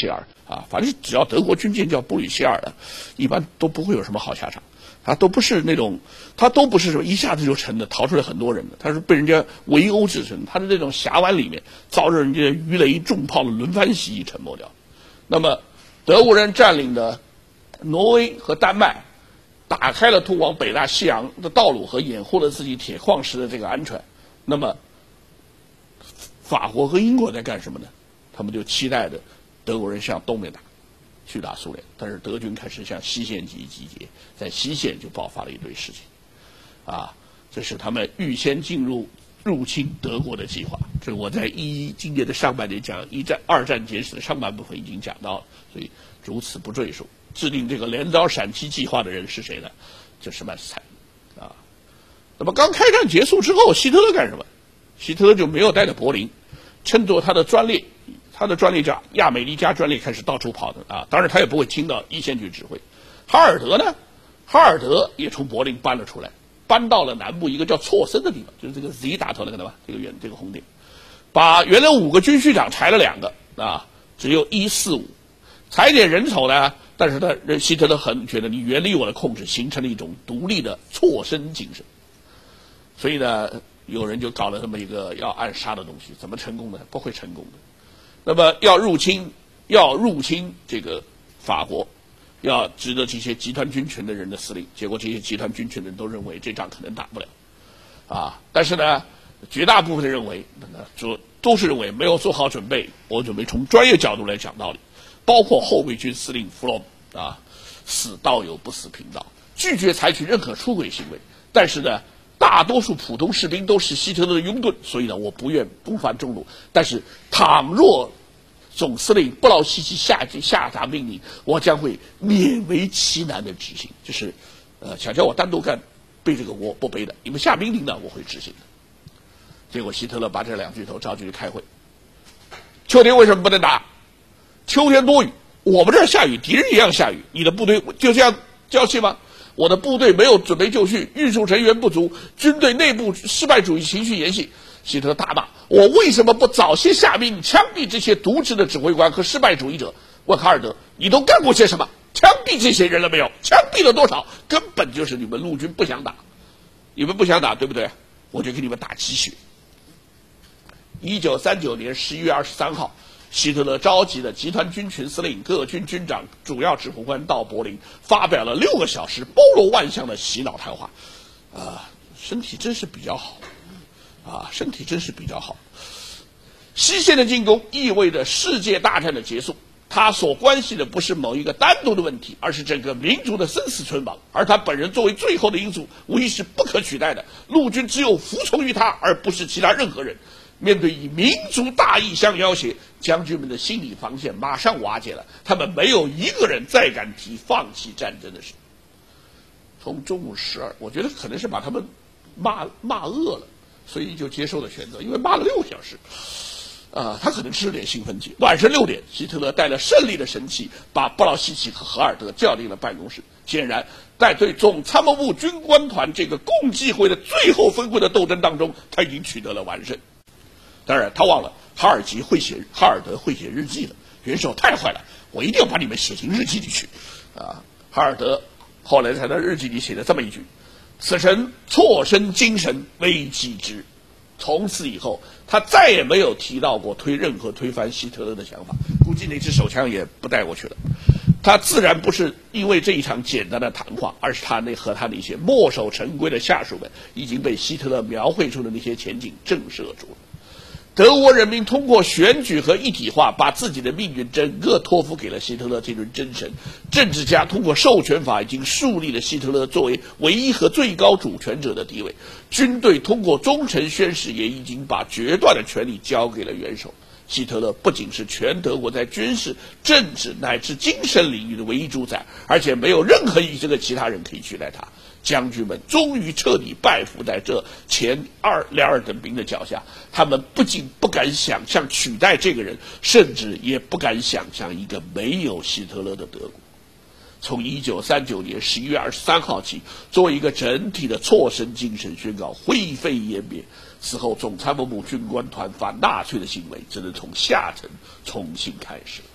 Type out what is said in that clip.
歇尔啊，反正只要德国军舰叫布吕歇尔的，一般都不会有什么好下场。他都不是什么一下子就沉的，逃出来很多人的，他是被人家围殴制成，他的这种峡湾里面遭着人家鱼雷重炮的轮番袭击沉没掉。那么德国人占领的挪威和丹麦，打开了通往北大西洋的道路和掩护了自己铁矿石的这个安全。那么法国和英国在干什么呢？他们就期待着德国人向东面打，去打苏联，但是德军开始向西线集结，在西线就爆发了一堆事情，啊，这是他们预先进入入侵德国的计划。这我在今年的上半年讲二战简史的上半部分已经讲到了，所以如此不赘述。制定这个镰刀闪击计划的人是谁呢？就是曼斯坦啊。那么刚开战结束之后，希特勒干什么？希特勒就没有待在柏林，趁着他的专列叫亚美尼加专列开始到处跑的啊，当然他也不会听到一线去指挥。哈尔德呢？哈尔德也从柏林搬了出来，搬到了南部一个叫措森的地方，就是这个 Z 打头那个对吧？这个红点，把原来5个军区长裁了2个啊，只有145，裁点人手呢，但是希特勒很觉得你远离我的控制，形成了一种独立的措身精神，所以呢，有人就搞了这么一个要暗杀的东西，怎么成功呢？不会成功的。那么要入侵这个法国，要指着这些集团军权的人的司令，结果这些集团军权的人都认为这仗可能打不了，啊，但是呢，绝大部分的认为，都是认为没有做好准备。我准备从专业角度来讲道理，包括后备军司令弗洛姆啊，死道友不死贫道，拒绝采取任何出轨行为，但是呢，大多数普通士兵都是希特勒的拥趸，所以呢，我不愿不犯众怒。但是，倘若总司令布劳希奇下达命令，我将会勉为其难的执行。就是，想叫我单独背这个我不背的，你们下命令呢，我会执行的。结果希特勒把这2巨头召集去开会。秋天为什么不能打？秋天多雨，我们这儿下雨，敌人一样下雨，你的部队就这样交气吗？我的部队没有准备就绪，运输人员不足，军队内部失败主义情绪延续。希特勒大骂：我为什么不早些下命令枪毙这些渎职的指挥官和失败主义者？问哈尔德，你都干过些什么？枪毙这些人了没有？枪毙了多少？根本就是你们陆军不想打，你们不想打，对不对？我就给你们打鸡血。1939年11月23号，希特勒召集了集团军群司令、各军军长、主要指挥官到柏林，发表了6个小时包罗万象的洗脑谈话。身体真是比较好，身体真是比较好。西线的进攻意味着世界大战的结束，他所关系的不是某一个单独的问题，而是整个民族的生死存亡。而他本人作为最后的因素，无疑是不可取代的。陆军只有服从于他，而不是其他任何人。面对以民族大义相要挟，将军们的心理防线马上瓦解了，他们没有一个人再敢提放弃战争的事。从中午12，我觉得可能是把他们骂饿了，所以就接受了选择，因为骂了6个小时。他可能吃了点兴奋剂。晚上6点，希特勒带了胜利的神气，把布劳希奇和荷尔德叫进了办公室。显然，在对总参谋部军官团这个共济会的最后分会的斗争当中，他已经取得了完胜。当然，他忘了哈尔德会写日记了。元首太坏了，我一定要把你们写进日记里去。哈尔德后来在他日记里写了这么一句：此神错身精神，危机之。从此以后，他再也没有提到过任何推翻希特勒的想法，估计那支手枪也不带过去了。他自然不是因为这一场简单的谈话，而是他和他那些墨守成规的下属们已经被希特勒描绘出的那些前景震慑住了。德国人民通过选举和一体化，把自己的命运整个托付给了希特勒这尊真神。政治家通过授权法已经树立了希特勒作为唯一和最高主权者的地位。军队通过忠诚宣誓，也已经把决断的权力交给了元首。希特勒不仅是全德国在军事、政治乃至精神领域的唯一主宰，而且没有任何一个其他人可以取代他。将军们终于彻底拜服在这前2等兵的脚下，他们不仅不敢想象取代这个人，甚至也不敢想象一个没有希特勒的德国。从1939年11月23号起，作为一个整体的错身精神宣告灰飞烟灭。此后，总参谋部军官团反纳粹的行为只能从下层重新开始。